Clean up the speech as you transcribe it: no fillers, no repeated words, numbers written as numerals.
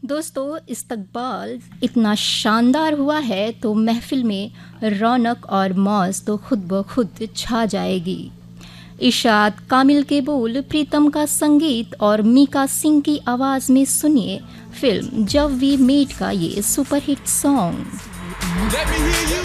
दोस्तों, इस्तकबाल इतना शानदार हुआ है तो महफिल में रौनक और मौज तो खुद ब खुद छा जाएगी। इरशाद कामिल के बोल, प्रीतम का संगीत और मीका सिंह की आवाज़ में सुनिए फिल्म जब वी मेट का ये सुपरहिट सॉन्ग।